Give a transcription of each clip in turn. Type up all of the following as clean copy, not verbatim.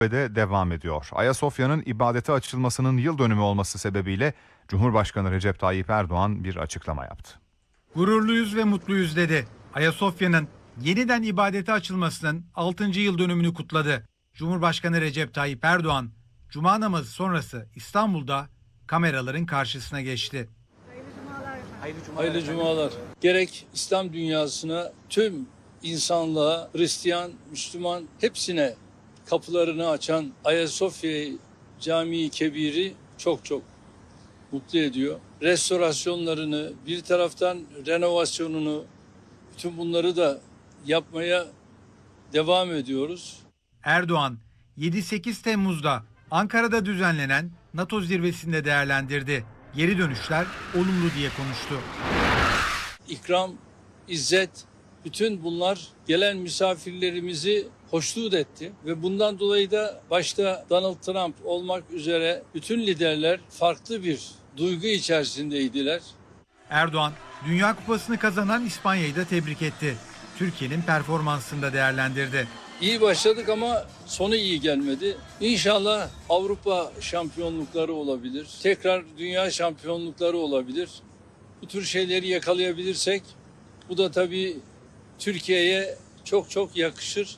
de devam ediyor. Ayasofya'nın ibadete açılmasının yıl dönümü olması sebebiyle Cumhurbaşkanı Recep Tayyip Erdoğan bir açıklama yaptı. Gururluyuz ve mutluyuz dedi. Ayasofya'nın yeniden ibadete açılmasının 6. yıl dönümünü kutladı. Cumhurbaşkanı Recep Tayyip Erdoğan, Cuma namazı sonrası İstanbul'da kameraların karşısına geçti. Hayırlı cumalar. Gerek İslam dünyasına, tüm insanlığa, Hristiyan, Müslüman hepsine kapılarını açan Ayasofya Camii Kebir'i çok mutlu ediyor. Restorasyonlarını, bir taraftan renovasyonunu, bütün bunları da yapmaya devam ediyoruz. Erdoğan 7-8 Temmuz'da Ankara'da düzenlenen NATO zirvesinde değerlendirdi. Geri dönüşler olumlu diye konuştu. İkram, izzet, bütün bunlar gelen misafirlerimizi hoşnut etti ve bundan dolayı da başta Donald Trump olmak üzere bütün liderler farklı bir duygu içerisindeydiler. Erdoğan, Dünya Kupası'nı kazanan İspanya'yı da tebrik etti. Türkiye'nin performansını da değerlendirdi. İyi başladık ama sonu iyi gelmedi. İnşallah Avrupa şampiyonlukları olabilir. Tekrar dünya şampiyonlukları olabilir. Bu tür şeyleri yakalayabilirsek bu da tabii Türkiye'ye çok yakışır.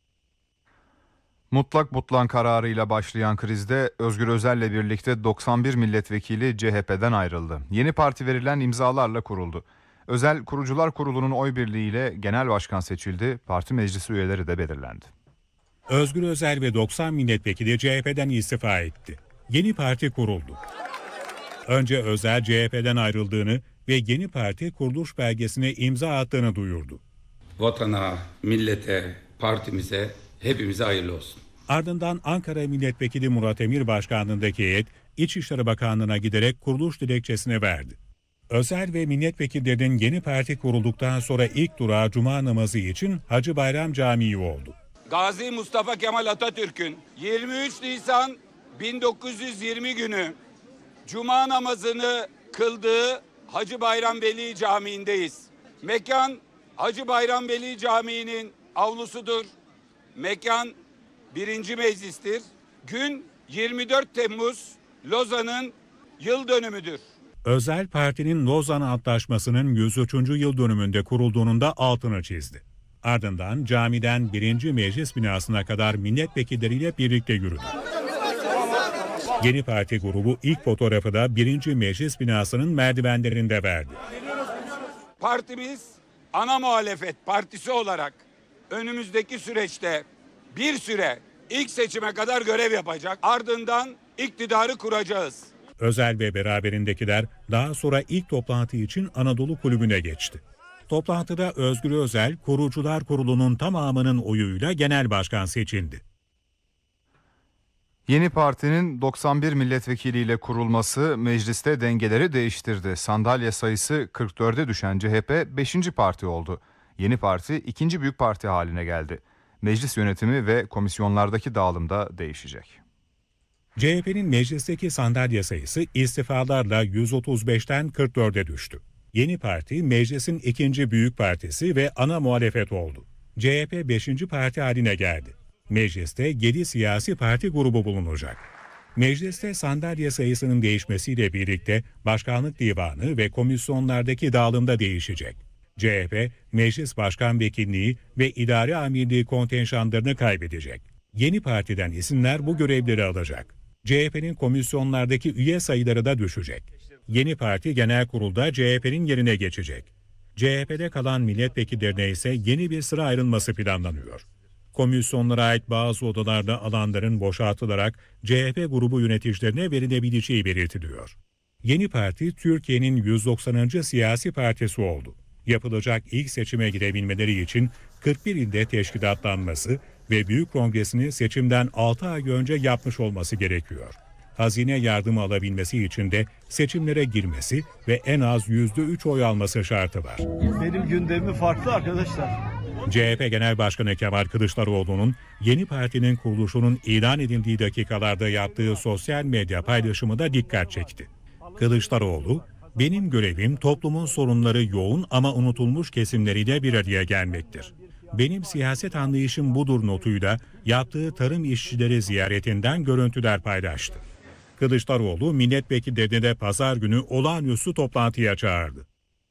Mutlak butlan kararıyla başlayan krizde Özgür Özel'le birlikte 91 milletvekili CHP'den ayrıldı. Yeni parti verilen imzalarla kuruldu. Özel Kurucular Kurulu'nun oy birliğiyle genel başkan seçildi. Parti meclisi üyeleri de belirlendi. Özgür Özel ve 90 milletvekili CHP'den istifa etti. Yeni parti kuruldu. Önce Özel CHP'den ayrıldığını ve yeni parti kuruluş belgesine imza attığını duyurdu. Vatana, millete, partimize, hepimize hayırlı olsun. Ardından Ankara Milletvekili Murat Emir başkanlığındaki heyet İçişleri Bakanlığı'na giderek kuruluş dilekçesini verdi. Özel ve milletvekillerinin yeni parti kurulduktan sonra ilk durağı Cuma namazı için Hacı Bayram Camii oldu. Gazi Mustafa Kemal Atatürk'ün 23 Nisan 1920 günü Cuma namazını kıldığı Hacı Bayram Veli Camii'ndeyiz. Mekan Hacı Bayram Veli Camii'nin avlusudur. Mekan 1. Meclis'tir. Gün 24 Temmuz Lozan'ın yıl dönümüdür. Özel partinin Lozan Antlaşması'nın 103. yıl dönümünde kurulduğunun da altını çizdi. Ardından camiden 1. Meclis binasına kadar milletvekilleriyle birlikte yürüdü. Yeni parti grubu ilk fotoğrafı da 1. Meclis binasının merdivenlerinde verdi. Partimiz ana muhalefet partisi olarak önümüzdeki süreçte bir süre ilk seçime kadar görev yapacak. Ardından iktidarı kuracağız. Özel ve beraberindekiler daha sonra ilk toplantı için Anadolu Kulübü'ne geçti. Toplantıda Özgür Özel, Kurucular Kurulu'nun tamamının oyuyla genel başkan seçildi. Yeni partinin 91 milletvekiliyle kurulması mecliste dengeleri değiştirdi. Sandalye sayısı 44'e düşen CHP 5. parti oldu. Yeni parti 2. büyük parti haline geldi. Meclis yönetimi ve komisyonlardaki dağılım da değişecek. CHP'nin meclisteki sandalye sayısı istifalarla 135'ten 44'e düştü. Yeni parti meclisin 2. büyük partisi ve ana muhalefet oldu. CHP 5. parti haline geldi. Mecliste 7 siyasi parti grubu bulunacak. Mecliste sandalye sayısının değişmesiyle birlikte başkanlık divanı ve komisyonlardaki dağılımda değişecek. CHP, meclis başkan vekilliği ve idare amirliği kontenjanlarını kaybedecek. Yeni partiden isimler bu görevleri alacak. CHP'nin komisyonlardaki üye sayıları da düşecek. Yeni parti genel kurulda CHP'nin yerine geçecek. CHP'de kalan milletvekillerine ise yeni bir sıra ayrılması planlanıyor. Komisyonlara ait bazı odalarda alanların boşaltılarak CHP grubu yöneticilerine verilebileceği belirtiliyor. Yeni parti Türkiye'nin 190. siyasi partisi oldu. Yapılacak ilk seçime girebilmeleri için 41 ilde teşkilatlanması ve büyük kongresini seçimden 6 ay önce yapmış olması gerekiyor. Hazine yardımı alabilmesi için de seçimlere girmesi ve en az %3 oy alması şartı var. Benim gündemim farklı arkadaşlar. CHP Genel Başkanı Kemal Kılıçdaroğlu'nun yeni partinin kuruluşunun ilan edildiği dakikalarda yaptığı sosyal medya paylaşımı da dikkat çekti. Kılıçdaroğlu, "Benim görevim toplumun sorunları yoğun ama unutulmuş kesimleriyle bir araya gelmektir. Benim siyaset anlayışım budur notuyla yaptığı tarım işçileri ziyaretinden görüntüler paylaştı. Kılıçdaroğlu milletvekillerini de pazar günü olağanüstü toplantıya çağırdı.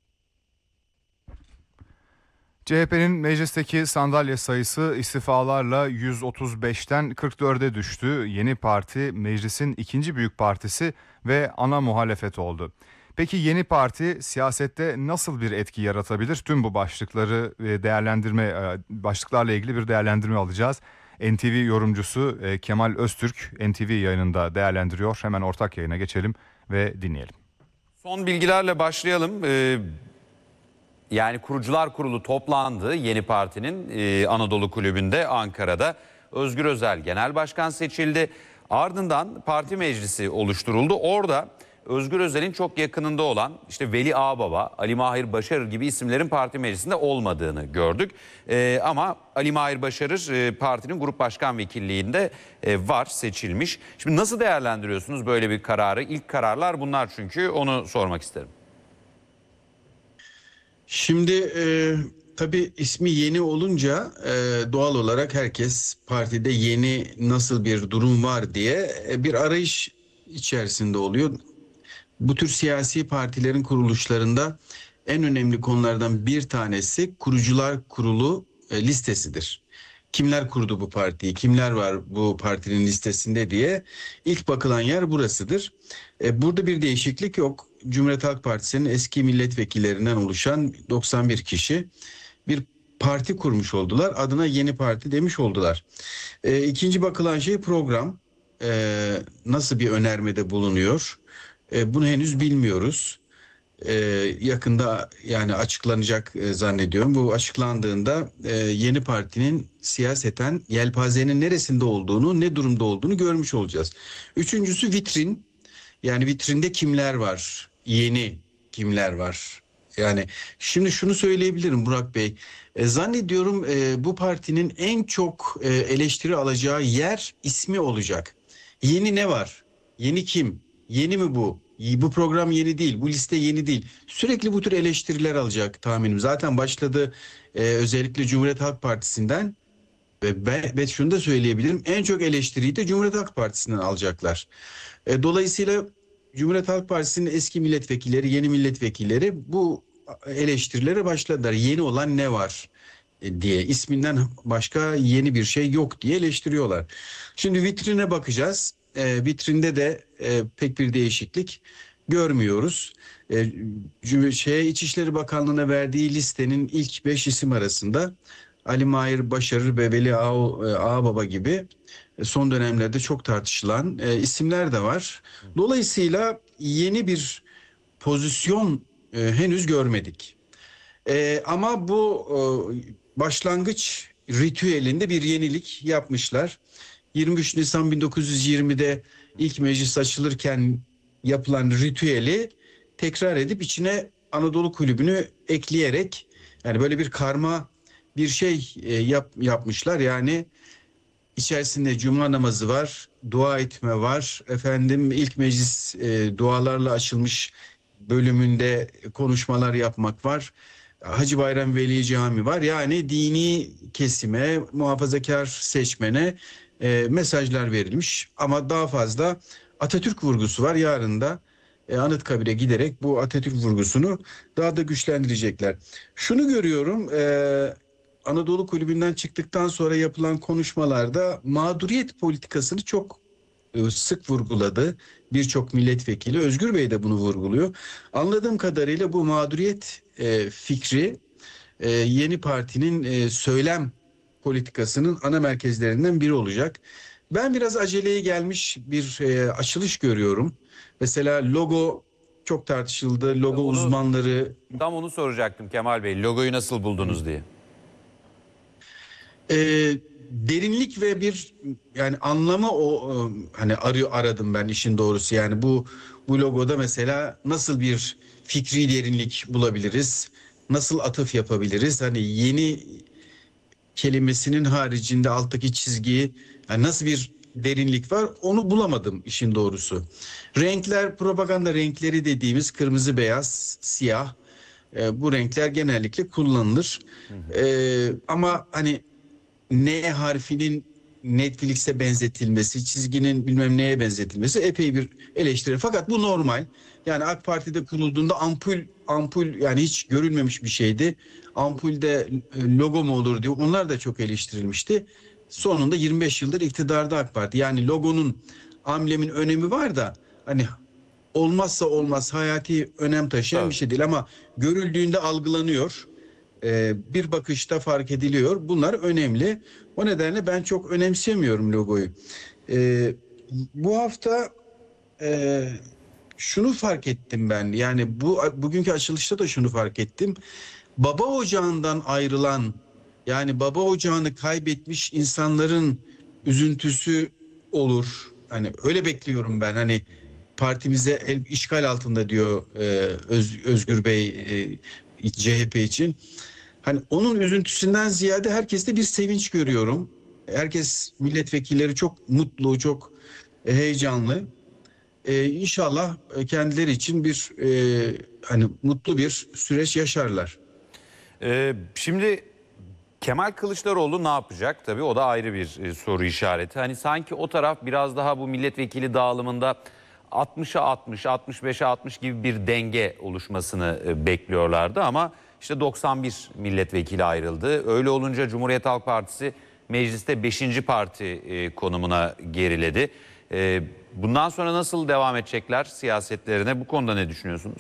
CHP'nin meclisteki sandalye sayısı istifalarla 135'ten 44'e düştü. Yeni Parti meclisin ikinci büyük partisi ve ana muhalefet oldu. Peki yeni parti siyasette nasıl bir etki yaratabilir? Tüm bu başlıklarla ilgili bir değerlendirme alacağız. NTV yorumcusu Kemal Öztürk NTV yayınında değerlendiriyor. Hemen ortak yayına geçelim ve dinleyelim. Son bilgilerle başlayalım. Yani Kurucular Kurulu toplandı Yeni Parti'nin Anadolu Kulübü'nde Ankara'da. Özgür Özel genel başkan seçildi. Ardından parti meclisi oluşturuldu. Orada Özgür Özel'in çok yakınında olan işte Veli Ağbaba, Ali Mahir Başarır gibi isimlerin parti meclisinde olmadığını gördük. Ama Ali Mahir Başarır partinin grup başkan vekilliğinde var, seçilmiş. Şimdi nasıl değerlendiriyorsunuz böyle bir kararı? İlk kararlar bunlar çünkü, onu sormak isterim. Şimdi tabii ismi yeni olunca doğal olarak herkes partide yeni nasıl bir durum var diye bir arayış içerisinde oluyor. Bu tür siyasi partilerin kuruluşlarında en önemli konulardan bir tanesi Kurucular Kurulu listesidir. Kimler kurdu bu partiyi, kimler var bu partinin listesinde diye ilk bakılan yer burasıdır. Burada bir değişiklik yok. Cumhuriyet Halk Partisi'nin eski milletvekillerinden oluşan 91 kişi bir parti kurmuş oldular. Adına Yeni Parti demiş oldular. İkinci bakılan şey program. Nasıl bir önermede bulunuyor? Bunu henüz bilmiyoruz. Yakında yani açıklanacak zannediyorum. Bu açıklandığında Yeni Parti'nin siyaseten yelpazenin neresinde olduğunu, ne durumda olduğunu görmüş olacağız. Üçüncüsü vitrin. Yani vitrinde kimler var? Yeni kimler var? Yani şimdi şunu söyleyebilirim Burak Bey. Zannediyorum bu partinin en çok eleştiri alacağı yer ismi olacak. Yeni ne var? Yeni kim? Yeni mi bu? Bu program yeni değil, bu liste yeni değil. Sürekli bu tür eleştiriler alacak tahminim. Zaten başladı özellikle Cumhuriyet Halk Partisi'nden ve şunu da söyleyebilirim. En çok eleştiriyi de Cumhuriyet Halk Partisi'nden alacaklar. Dolayısıyla Cumhuriyet Halk Partisi'nin eski milletvekilleri, yeni milletvekilleri bu eleştirilere başladılar. Yeni olan ne var diye, isminden başka yeni bir şey yok diye eleştiriyorlar. Şimdi vitrine bakacağız. Vitrinde de pek bir değişiklik görmüyoruz. İçişleri Bakanlığı'na verdiği listenin ilk 5 isim arasında Ali Mahir Başarır ve Veli Ağbaba gibi son dönemlerde çok tartışılan isimler de var. Dolayısıyla yeni bir pozisyon henüz görmedik. Ama bu başlangıç ritüelinde bir yenilik yapmışlar. 23 Nisan 1920'de ilk meclis açılırken yapılan ritüeli tekrar edip içine Anadolu Kulübü'nü ekleyerek yani böyle bir karma bir şey yapmışlar. Yani içerisinde cuma namazı var, dua etme var. İlk meclis dualarla açılmış bölümünde konuşmalar yapmak var. Hacı Bayram Veli Cami var. Yani dini kesime, muhafazakar seçmene mesajlar verilmiş. Ama daha fazla Atatürk vurgusu var. Yarın da Anıtkabir'e giderek bu Atatürk vurgusunu daha da güçlendirecekler. Şunu görüyorum, Anadolu Kulübü'nden çıktıktan sonra yapılan konuşmalarda mağduriyet politikasını çok sık vurguladı birçok milletvekili. Özgür Bey de bunu vurguluyor. Anladığım kadarıyla bu mağduriyet fikri Yeni Parti'nin söylem politikasının ana merkezlerinden biri olacak. Ben biraz aceleye gelmiş bir açılış görüyorum. Mesela logo çok tartışıldı. Logo uzmanları... Tam onu soracaktım Kemal Bey. Logoyu nasıl buldunuz diye. Derinlik ve bir yani anlamı hani aradım ben işin doğrusu. Yani bu logoda mesela nasıl bir fikri derinlik bulabiliriz? Nasıl atıf yapabiliriz? Hani yeni kelimesinin haricinde alttaki çizgiyi yani nasıl bir derinlik var onu bulamadım işin doğrusu. Renkler, propaganda renkleri dediğimiz kırmızı, beyaz, siyah bu renkler genellikle kullanılır. Ama hani N harfinin Netflix'e benzetilmesi, çizginin bilmem neye benzetilmesi epey bir eleştiri. Fakat bu normal. Yani AK Parti'de kurulduğunda ampul yani hiç görülmemiş bir şeydi. Ampulde logo mu olur diye onlar da çok eleştirilmişti. Sonunda 25 yıldır iktidarda AK Parti. Yani logonun, amblemin önemi var da hani olmazsa olmaz hayati önem taşıyan bir şey değil ama görüldüğünde algılanıyor. Bir bakışta fark ediliyor. Bunlar önemli. O nedenle ben çok önemsemiyorum logoyu. Bu hafta şunu fark ettim ben. Yani bugünkü açılışta da şunu fark ettim. Baba ocağından ayrılan, yani baba ocağını kaybetmiş insanların üzüntüsü olur. Hani öyle bekliyorum ben. Hani partimize işgal altında diyor Özgür Bey CHP için. Hani onun üzüntüsünden ziyade herkeste bir sevinç görüyorum. Herkes, milletvekilleri çok mutlu, çok heyecanlı. İnşallah kendileri için bir hani mutlu bir süreç yaşarlar. Şimdi Kemal Kılıçdaroğlu ne yapacak? Tabii o da ayrı bir soru işareti. Hani sanki o taraf biraz daha bu milletvekili dağılımında 60'a 60, 65'e 60 gibi bir denge oluşmasını bekliyorlardı ama işte 91 milletvekili ayrıldı. Öyle olunca Cumhuriyet Halk Partisi mecliste 5. parti konumuna geriledi. Bundan sonra nasıl devam edecekler siyasetlerine? Bu konuda ne düşünüyorsunuz?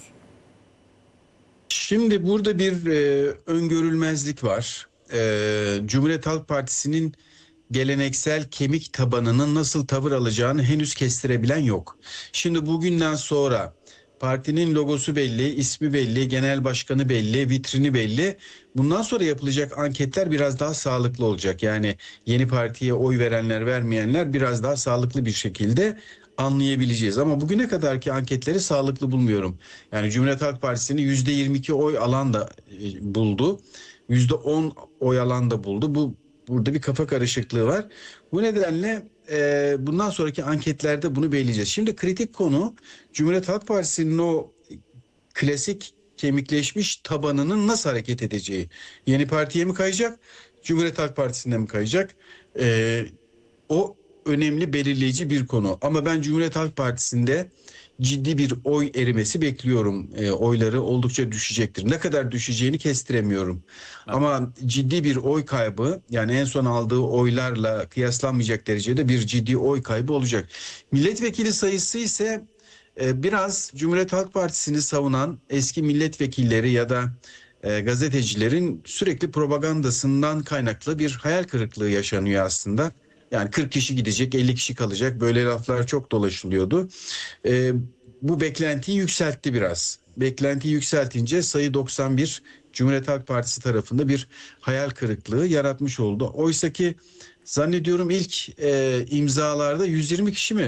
Şimdi burada bir öngörülmezlik var. Cumhuriyet Halk Partisi'nin geleneksel kemik tabanının nasıl tavır alacağını henüz kestirebilen yok. Şimdi bugünden sonra partinin logosu belli, ismi belli, genel başkanı belli, vitrini belli. Bundan sonra yapılacak anketler biraz daha sağlıklı olacak. Yani yeni partiye oy verenler, vermeyenler biraz daha sağlıklı bir şekilde anlayabileceğiz. Ama bugüne kadarki anketleri sağlıklı bulmuyorum. Yani Cumhuriyet Halk Partisi'ni %22 oy alan da buldu. %10 oy alan da buldu. Burada bir kafa karışıklığı var. Bu nedenle bundan sonraki anketlerde bunu belirleyeceğiz. Şimdi kritik konu Cumhuriyet Halk Partisi'nin o klasik kemikleşmiş tabanının nasıl hareket edeceği. Yeni partiye mi kayacak? Cumhuriyet Halk Partisi'ne mi kayacak? O önemli, belirleyici bir konu. Ama ben Cumhuriyet Halk Partisi'nde ciddi bir oy erimesi bekliyorum. Oyları oldukça düşecektir. Ne kadar düşeceğini kestiremiyorum. Evet. Ama ciddi bir oy kaybı, yani en son aldığı oylarla kıyaslanmayacak derecede bir ciddi oy kaybı olacak. Milletvekili sayısı ise biraz Cumhuriyet Halk Partisi'ni savunan eski milletvekilleri ya da gazetecilerin sürekli propagandasından kaynaklı bir hayal kırıklığı yaşanıyor aslında. Yani 40 kişi gidecek, 50 kişi kalacak. Böyle laflar çok dolaşılıyordu. Bu beklentiyi yükseltti biraz. Beklentiyi yükseltince sayı 91 Cumhuriyet Halk Partisi tarafında bir hayal kırıklığı yaratmış oldu. Oysa ki zannediyorum ilk imzalarda 120 kişi mi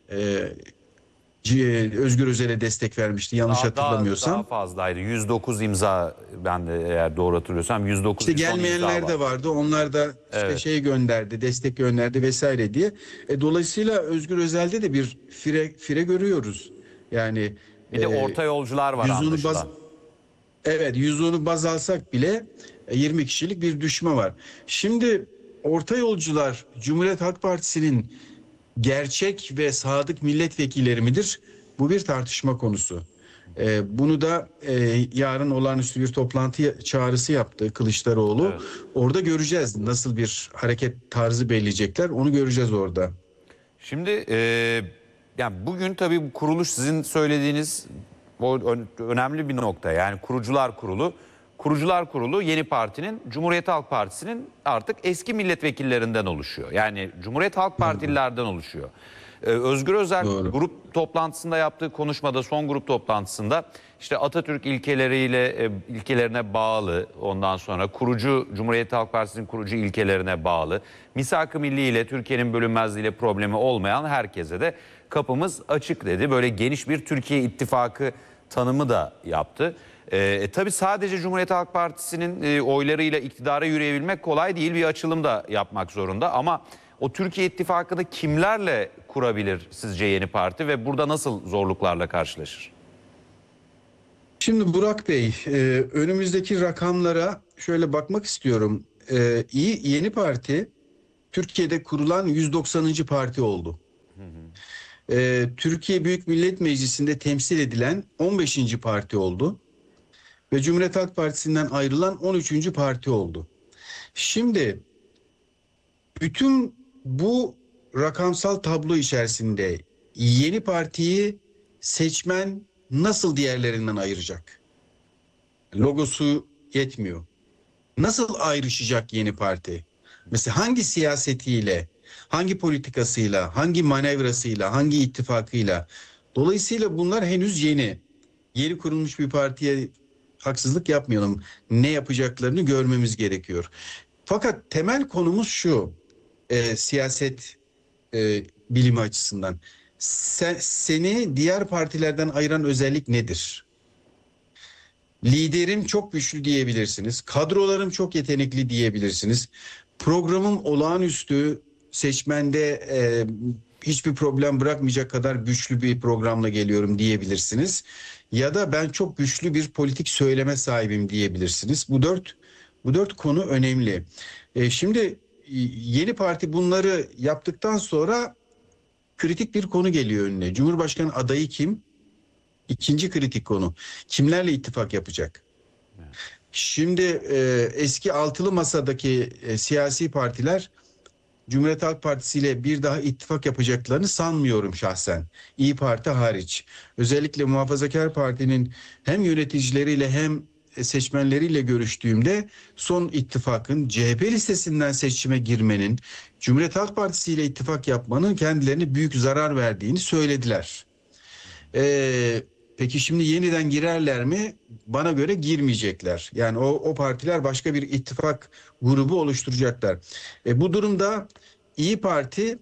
Özgür Özel'e destek vermişti yanlış hatırlamıyorsam. Daha fazlaydı. 109 imza, ben de eğer doğru hatırlıyorsam 109 İşte gelmeyenler de vardı. Onlar da işte evet, gönderdi, destek gönderdi vesaire diye. Dolayısıyla Özgür Özel'de de bir fire görüyoruz. Yani bir de orta yolcular var anlaşılan. Evet, %10'u baz alsak bile 20 kişilik bir düşme var. Şimdi orta yolcular Cumhuriyet Halk Partisi'nin gerçek ve sadık milletvekilleri midir? Bu bir tartışma konusu. Bunu da yarın olağanüstü bir toplantı çağrısı yaptı Kılıçdaroğlu. Evet. Orada göreceğiz nasıl bir hareket tarzı belirleyecekler. Onu göreceğiz orada. Şimdi yani bugün tabii bu kuruluş, sizin söylediğiniz o önemli bir nokta. Yani Kurucular Kurulu. Kurucular Kurulu yeni partinin, Cumhuriyet Halk Partisi'nin artık eski milletvekillerinden oluşuyor. Yani Cumhuriyet Halk Partililerden oluşuyor. Özgür Özel grup toplantısında yaptığı konuşmada, son grup toplantısında işte Atatürk ilkelerine bağlı, ondan sonra kurucu Cumhuriyet Halk Partisi'nin kurucu ilkelerine bağlı, misak-ı milli ile Türkiye'nin bölünmezliğiyle problemi olmayan herkese de kapımız açık dedi. Böyle geniş bir Türkiye İttifakı tanımı da yaptı. Tabii sadece Cumhuriyet Halk Partisi'nin oylarıyla iktidara yürüyebilmek kolay değil. Bir açılım da yapmak zorunda ama o Türkiye İttifakı'nı kimlerle kurabilir sizce yeni parti ve burada nasıl zorluklarla karşılaşır? Şimdi Burak Bey, önümüzdeki rakamlara şöyle bakmak istiyorum. Yeni Parti Türkiye'de kurulan 190. parti oldu. Türkiye Büyük Millet Meclisi'nde temsil edilen 15. parti oldu. Ve Cumhuriyet Halk Partisi'nden ayrılan 13. parti oldu. Şimdi bütün bu rakamsal tablo içerisinde Yeni Parti'yi seçmen nasıl diğerlerinden ayıracak? Logosu yetmiyor. Nasıl ayrışacak Yeni Parti? Mesela hangi siyasetiyle, hangi politikasıyla, hangi manevrasıyla, hangi ittifakıyla? Dolayısıyla bunlar henüz yeni. Yeni kurulmuş bir partiye haksızlık yapmayalım. Ne yapacaklarını görmemiz gerekiyor. Fakat temel konumuz şu, siyaset bilimi açısından. Seni diğer partilerden ayıran özellik nedir? Liderim çok güçlü diyebilirsiniz. Kadrolarım çok yetenekli diyebilirsiniz. Programım olağanüstü, seçmende hiçbir problem bırakmayacak kadar güçlü bir programla geliyorum diyebilirsiniz. Ya da ben çok güçlü bir politik söyleme sahibim diyebilirsiniz. Bu dört konu önemli. Şimdi Yeni Parti bunları yaptıktan sonra kritik bir konu geliyor önüne. Cumhurbaşkanı adayı kim? İkinci kritik konu. Kimlerle ittifak yapacak? Şimdi eski altılı masadaki siyasi partiler Cumhuriyet Halk Partisi ile bir daha ittifak yapacaklarını sanmıyorum şahsen. İYİ Parti hariç. Özellikle Muhafazakar Parti'nin hem yöneticileriyle hem seçmenleriyle görüştüğümde son ittifakın CHP listesinden seçime girmenin, Cumhuriyet Halk Partisi ile ittifak yapmanın kendilerine büyük zarar verdiğini söylediler. Peki şimdi yeniden girerler mi? Bana göre girmeyecekler. Yani o partiler başka bir ittifak grubu oluşturacaklar. Bu durumda İYİ Parti,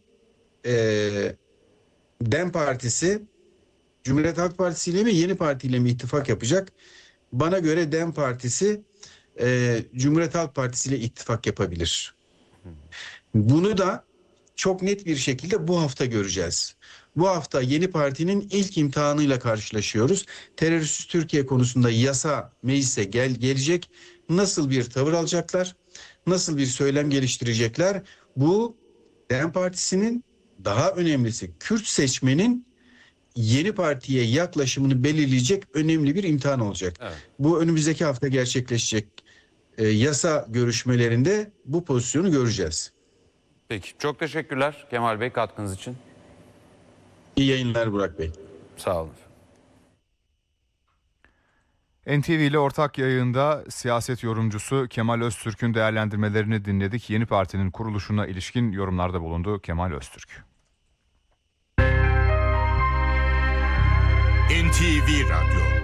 DEM Partisi, Cumhuriyet Halk Partisi ile mi Yeni Parti ile mi ittifak yapacak? Bana göre DEM Partisi Cumhuriyet Halk Partisi ile ittifak yapabilir. Bunu da çok net bir şekilde bu hafta göreceğiz. Bu hafta Yeni Parti'nin ilk imtihanıyla karşılaşıyoruz. Terörsüz Türkiye konusunda yasa meclise gelecek. Nasıl bir tavır alacaklar? Nasıl bir söylem geliştirecekler? Bu DEM Partisi'nin, daha önemlisi Kürt seçmenin Yeni Parti'ye yaklaşımını belirleyecek önemli bir imtihan olacak. Evet. Bu önümüzdeki hafta gerçekleşecek yasa görüşmelerinde bu pozisyonu göreceğiz. Peki, çok teşekkürler Kemal Bey katkınız için. İyi yayınlar Burak Bey. Sağ olun. NTV ile ortak yayında siyaset yorumcusu Kemal Öztürk'ün değerlendirmelerini dinledik. Yeni Parti'nin kuruluşuna ilişkin yorumlarda bulundu Kemal Öztürk. NTV Radyo.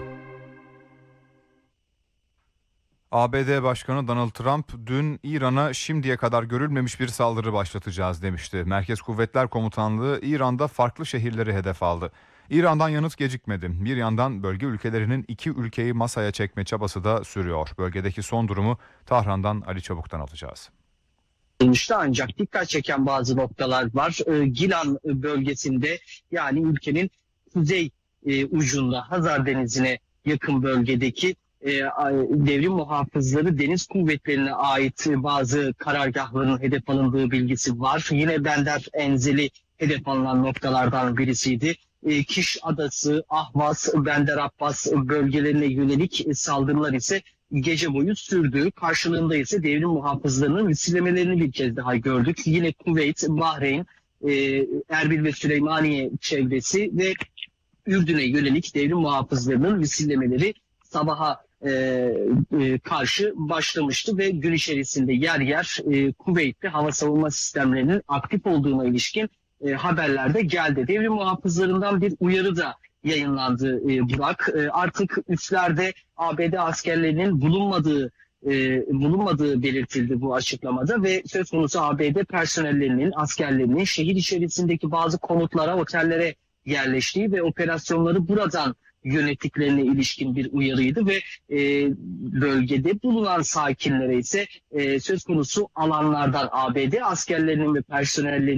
ABD Başkanı Donald Trump dün İran'a şimdiye kadar görülmemiş bir saldırı başlatacağız demişti. Merkez Kuvvetler Komutanlığı İran'da farklı şehirleri hedef aldı. İran'dan yanıt gecikmedi. Bir yandan bölge ülkelerinin iki ülkeyi masaya çekme çabası da sürüyor. Bölgedeki son durumu Tahran'dan Ali Çabuk'tan alacağız. Ancak dikkat çeken bazı noktalar var. Gilan bölgesinde, yani ülkenin kuzey ucunda Hazar Denizi'ne yakın bölgedeki devrim muhafızları deniz kuvvetlerine ait bazı karargahların hedef alındığı bilgisi var. Yine Bender Enzeli hedef alınan noktalardan birisiydi. Kiş Adası, Ahvaz, Bender Abbas bölgelerine yönelik saldırılar ise gece boyu sürdü. Karşılığında ise devrim muhafızlarının misillemelerini bir kez daha gördük. Yine Kuveyt, Bahreyn, Erbil ve Süleymaniye çevresi ve Ürdün'e yönelik devrim muhafızlarının misillemeleri sabaha karşı başlamıştı ve gün içerisinde yer yer Kuveyt'te hava savunma sistemlerinin aktif olduğuna ilişkin haberler de geldi. Devrim muhafızlarından bir uyarı da yayınlandı Burak. Artık üslerde ABD askerlerinin bulunmadığı belirtildi bu açıklamada ve söz konusu ABD personellerinin, askerlerinin şehir içerisindeki bazı konutlara, otellere yerleştiği ve operasyonları buradan yönettiklerine ilişkin bir uyarıydı ve bölgede bulunan sakinlere ise söz konusu alanlardan ABD askerlerinin ve personellerinin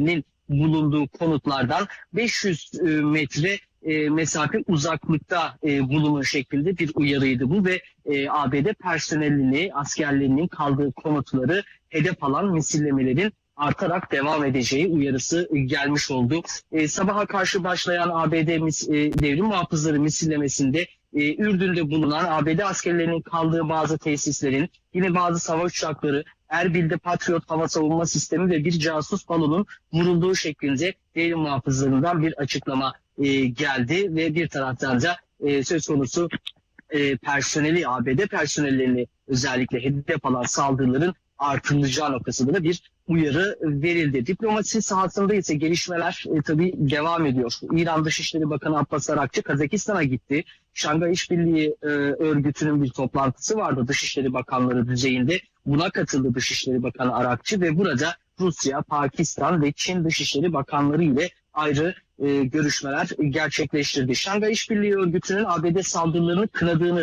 bulunduğu konutlardan 500 metre mesafe uzaklıkta bulunun şeklinde bir uyarıydı bu ve ABD personelini, askerlerinin kaldığı konutları hedef alan misillemelerin artarak devam edeceği uyarısı gelmiş oldu. Sabaha karşı başlayan ABD devrim muhafızları misillemesinde Ürdün'de bulunan ABD askerlerinin kaldığı bazı tesislerin, yine bazı savaş uçakları, Erbil'de Patriot hava savunma sistemi ve bir casus balonun vurulduğu şeklinde devrim muhafızlarından bir açıklama geldi ve bir taraftan da söz konusu personeli, ABD personellerini özellikle hedef alan saldırıların artırılacağı noktasında da bir uyarı verildi. Diplomasi sahasında ise gelişmeler tabii devam ediyor. İran Dışişleri Bakanı Abbas Arakçı Kazakistan'a gitti. Şangay İşbirliği Örgütü'nün bir toplantısı vardı Dışişleri Bakanları düzeyinde. Buna katıldı Dışişleri Bakanı Arakçı ve burada Rusya, Pakistan ve Çin Dışişleri Bakanları ile ayrı görüşmeler gerçekleştirdi. Şangay İşbirliği Örgütü'nün ABD saldırılarını kınadığını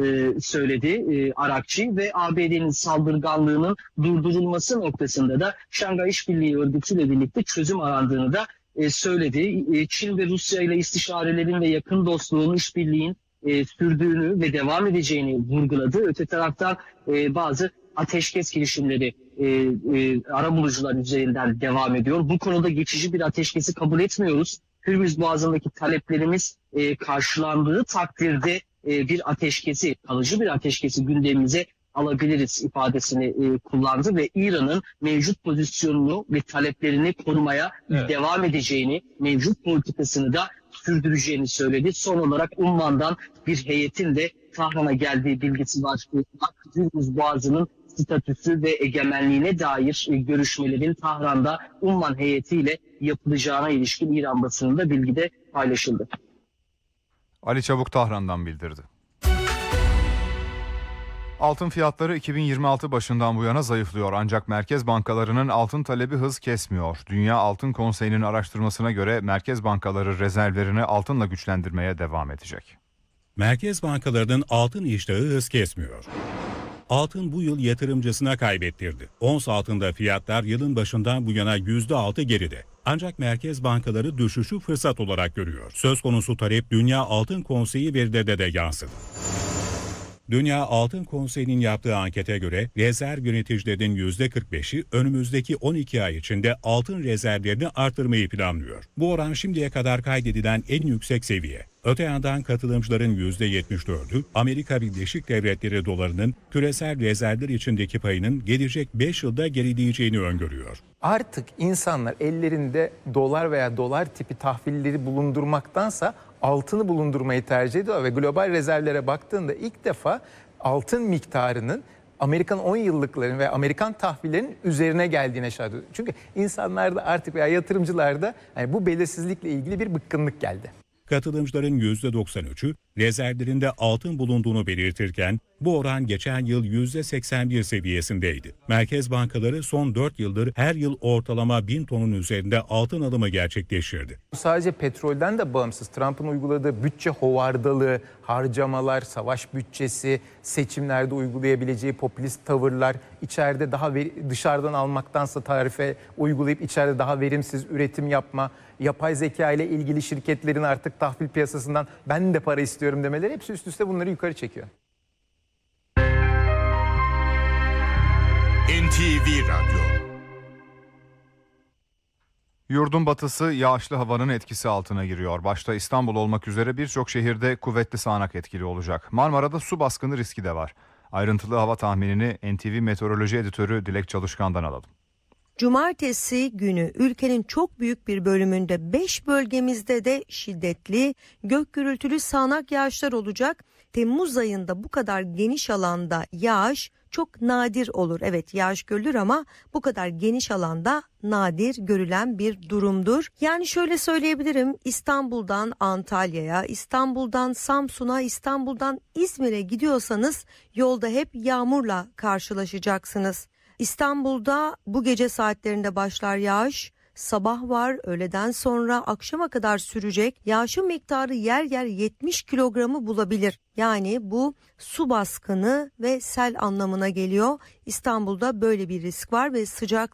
söyledi Arakçı ve ABD'nin saldırganlığının durdurulması noktasında da Şangay İşbirliği Örgütü ile birlikte çözüm arandığını da söyledi. Çin ve Rusya ile istişarelerin ve yakın dostluğun, işbirliğin sürdüğünü ve devam edeceğini vurguladı. Öte taraftan bazı ateşkes girişimleri arabulucular üzerinden devam ediyor. Bu konuda geçici bir ateşkesi kabul etmiyoruz. Hürmüz Boğazı'ndaki taleplerimiz karşılandığı takdirde bir ateşkesi, kalıcı bir ateşkesi gündemimize alabiliriz ifadesini kullandı ve İran'ın mevcut pozisyonunu ve taleplerini korumaya devam edeceğini, mevcut politikasını da sürdüreceğini söyledi. Son olarak Umman'dan bir heyetin de Tahran'a geldiği bilgisi var. Hürmüz Boğazı'nın statüsü ve egemenliğine dair görüşmelerin Tahran'da Umman heyetiyle yapılacağına ilişkin İran basınında bilgi de paylaşıldı. Ali Çabuk Tahran'dan bildirdi. Altın fiyatları 2026 başından bu yana zayıflıyor ancak merkez bankalarının altın talebi hız kesmiyor. Dünya Altın Konseyi'nin araştırmasına göre merkez bankaları rezervlerini altınla güçlendirmeye devam edecek. Merkez bankalarının altın iştahı hız kesmiyor. Altın bu yıl yatırımcısına kaybettirdi. Ons altında fiyatlar yılın başından bu yana %6 geride. Ancak merkez bankaları düşüşü fırsat olarak görüyor. Söz konusu talep Dünya Altın Konseyi verilerinde de yansıdı. Dünya Altın Konseyi'nin yaptığı ankete göre rezerv yöneticilerinin %45'i önümüzdeki 12 ay içinde altın rezervlerini artırmayı planlıyor. Bu oran şimdiye kadar kaydedilen en yüksek seviye. Öte yandan katılımcıların %74'ü Amerika Birleşik Devletleri dolarının küresel rezervler içindeki payının gelecek 5 yılda gerileyeceğini öngörüyor. Artık insanlar ellerinde dolar veya dolar tipi tahvilleri bulundurmaktansa altını bulundurmayı tercih ediyor ve global rezervlere baktığında ilk defa altın miktarının Amerikan 10 yıllıkların ve Amerikan tahvillerinin üzerine geldiğine şahit oluyor. Çünkü insanlarda artık veya yatırımcılarda yani bu belirsizlikle ilgili bir bıkkınlık geldi. Katılımcıların %93'ü rezervlerinde altın bulunduğunu belirtirken bu oran geçen yıl %81 seviyesindeydi. Merkez bankaları son 4 yıldır her yıl ortalama 1000 tonun üzerinde altın alımı gerçekleştirdi. Bu sadece petrolden de bağımsız. Trump'ın uyguladığı bütçe hovardalığı, harcamalar, savaş bütçesi, seçimlerde uygulayabileceği popülist tavırlar, içeride daha dışarıdan almaktansa tarife uygulayıp içeride daha verimsiz üretim yapma, yapay zeka ile ilgili şirketlerin artık tahvil piyasasından ben de para istiyorum demeleri hepsi üst üste bunları yukarı çekiyor. NTV Radyo. Yurdun batısı yağışlı havanın etkisi altına giriyor. Başta İstanbul olmak üzere birçok şehirde kuvvetli sağanak etkili olacak. Marmara'da su baskını riski de var. Ayrıntılı hava tahminini NTV Meteoroloji Editörü Dilek Çalışkan'dan alalım. Cumartesi günü ülkenin çok büyük bir bölümünde 5 bölgemizde de şiddetli, gök gürültülü sağanak yağışlar olacak. Temmuz ayında bu kadar geniş alanda yağış çok nadir olur. Evet, yağış görülür ama bu kadar geniş alanda nadir görülen bir durumdur. Yani şöyle söyleyebilirim, İstanbul'dan Antalya'ya, İstanbul'dan Samsun'a, İstanbul'dan İzmir'e gidiyorsanız yolda hep yağmurla karşılaşacaksınız. İstanbul'da bu gece saatlerinde başlar yağış. Sabah var, öğleden sonra akşama kadar sürecek. Yağışın miktarı yer yer 70 kilogramı bulabilir. Yani bu su baskını ve sel anlamına geliyor. İstanbul'da böyle bir risk var ve sıcaklık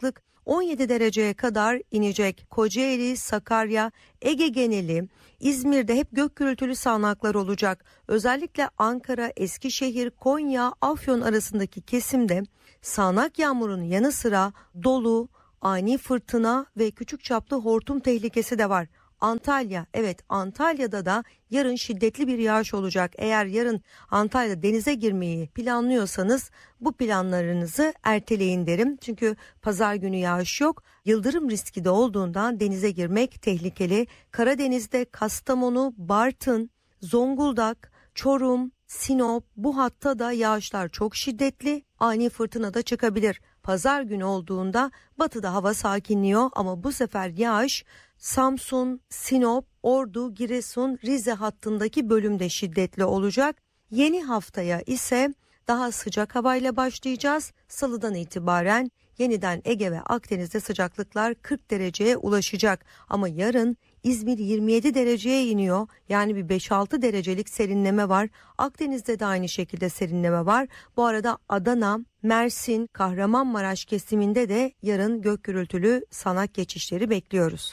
17 dereceye kadar inecek. Kocaeli, Sakarya, Ege geneli, İzmir'de hep gök gürültülü sağanaklar olacak. Özellikle Ankara, Eskişehir, Konya, Afyon arasındaki kesimde sağanak yağmurun yanı sıra dolu, ani fırtına ve küçük çaplı hortum tehlikesi de var. Antalya, evet Antalya'da da yarın şiddetli bir yağış olacak. Eğer yarın Antalya'da denize girmeyi planlıyorsanız bu planlarınızı erteleyin derim. Çünkü pazar günü yağış yok. Yıldırım riski de olduğundan denize girmek tehlikeli. Karadeniz'de Kastamonu, Bartın, Zonguldak, Çorum, Sinop bu hatta da yağışlar çok şiddetli. Ani fırtına da çıkabilir. Pazar günü olduğunda batıda hava sakinliyor ama bu sefer yağış Samsun, Sinop, Ordu, Giresun, Rize hattındaki bölümde şiddetli olacak. Yeni haftaya ise daha sıcak havayla başlayacağız. Salıdan itibaren yeniden Ege ve Akdeniz'de sıcaklıklar 40 dereceye ulaşacak. Ama yarın İzmir 27 dereceye iniyor. Yani bir 5-6 derecelik serinleme var. Akdeniz'de de aynı şekilde serinleme var. Bu arada Adana, Mersin, Kahramanmaraş kesiminde de yarın gök gürültülü sağanak geçişleri bekliyoruz.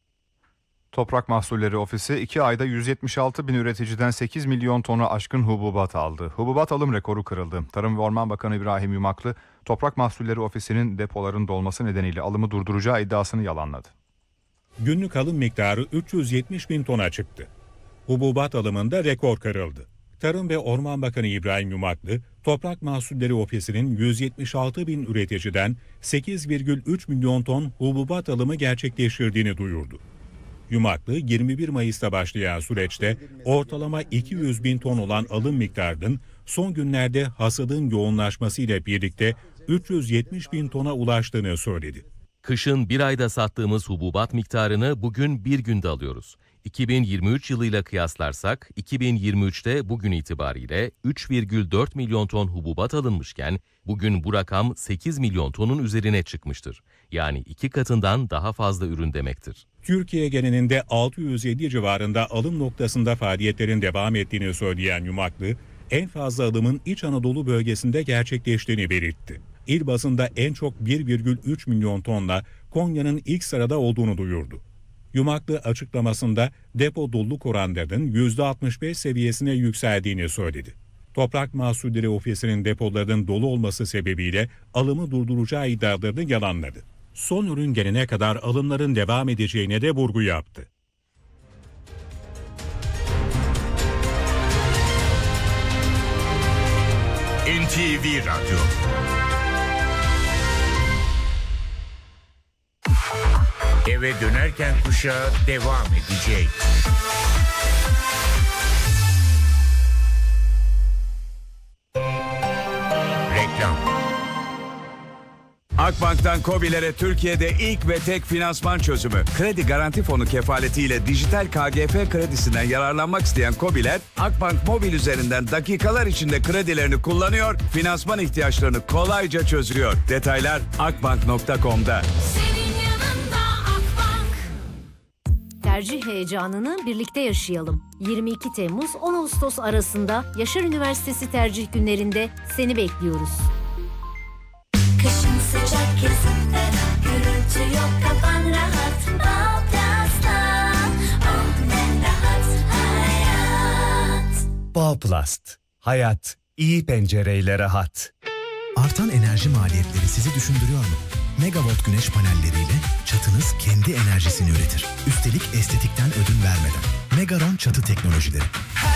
Toprak Mahsulleri Ofisi 2 ayda 176 bin üreticiden 8 milyon tonu aşkın hububat aldı. Hububat alım rekoru kırıldı. Tarım ve Orman Bakanı İbrahim Yumaklı, Toprak Mahsulleri Ofisi'nin depoların dolması nedeniyle alımı durduracağı iddiasını yalanladı. Günlük alım miktarı 370 bin tona çıktı. Hububat alımında rekor kırıldı. Tarım ve Orman Bakanı İbrahim Yumaklı, Toprak Mahsulleri Ofisi'nin 176 bin üreticiden 8,3 milyon ton hububat alımı gerçekleştirdiğini duyurdu. Yumaklı, 21 Mayıs'ta başlayan süreçte ortalama 200 bin ton olan alım miktarının son günlerde hasadın yoğunlaşmasıyla birlikte 370 bin tona ulaştığını söyledi. Kışın bir ayda sattığımız hububat miktarını bugün bir günde alıyoruz. 2023 yılıyla kıyaslarsak 2023'te bugün itibariyle 3,4 milyon ton hububat alınmışken bugün bu rakam 8 milyon tonun üzerine çıkmıştır. Yani 2 katından daha fazla ürün demektir. Türkiye genelinde 650 civarında alım noktasında faaliyetlerin devam ettiğini söyleyen Yumaklı, en fazla alımın İç Anadolu bölgesinde gerçekleştiğini belirtti. İl bazında en çok 1,3 milyon tonla Konya'nın ilk sırada olduğunu duyurdu. Yumaklı açıklamasında depo doluluk oranlarının %65 seviyesine yükseldiğini söyledi. Toprak Mahsulleri Ofisi'nin depolarının dolu olması sebebiyle alımı durduracağı iddialarını yalanladı. Son ürün gelene kadar alımların devam edeceğine de vurgu yaptı. NTV Radyo. Eve dönerken kuşağı devam edecek. Reklam. Akbank'tan KOBİ'lere Türkiye'de ilk ve tek finansman çözümü. Kredi Garanti Fonu kefaletiyle dijital KGF kredisinden yararlanmak isteyen KOBİ'ler Akbank Mobil üzerinden dakikalar içinde kredilerini kullanıyor, finansman ihtiyaçlarını kolayca çözüyor. Detaylar akbank.com'da. Tercih heyecanını birlikte yaşayalım. 22 Temmuz-10 Ağustos arasında Yaşar Üniversitesi tercih günlerinde seni bekliyoruz. Kışın sıcak, yazın ferah, gürültü yok, kafan rahat. Bağplast'la, oh ne rahat hayat. Bağplast, hayat iyi pencereyle rahat. Artan enerji maliyetleri sizi düşündürüyor mu? Megawatt güneş panelleriyle çatınız kendi enerjisini üretir. Üstelik estetikten ödün vermeden. Megaron çatı teknolojileri.